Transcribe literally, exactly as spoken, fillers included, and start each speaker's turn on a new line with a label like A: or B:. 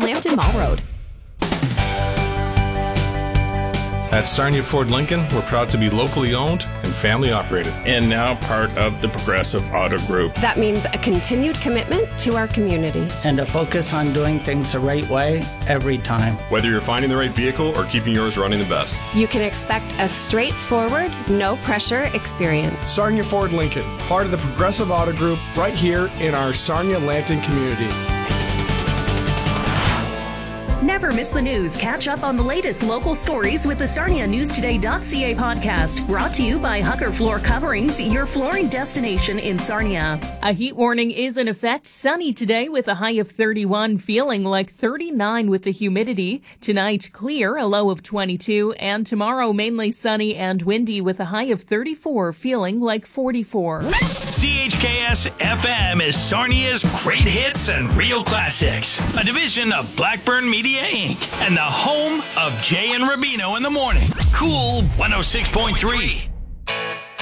A: Lambton Mall Road.
B: At Sarnia Ford Lincoln, we're proud to be locally owned and family operated.
C: And now part of the Progressive Auto Group.
A: That means a continued commitment to our community.
D: And a focus on doing things the right way every time.
E: Whether you're finding the right vehicle or keeping yours running the best.
A: You can expect a straightforward, no-pressure experience.
F: Sarnia Ford Lincoln, part of the Progressive Auto Group, right here in our Sarnia-Lambton community.
G: Never miss the news. Catch up on the latest local stories with the Sarnia News Today dot C A podcast. Brought to you by Hucker Floor Coverings, your flooring destination in Sarnia.
H: A heat warning is in effect. Sunny today with a high of thirty-one, feeling like thirty-nine with the humidity. Tonight, clear, a low of twenty-two. And tomorrow, mainly sunny and windy with a high of thirty-four, feeling like forty-four.
I: C H K S F M is Sarnia's great hits and real classics. A division of Blackburn Media Incorporated and the home of Jay and Rubino in the morning. Cool one oh six point three.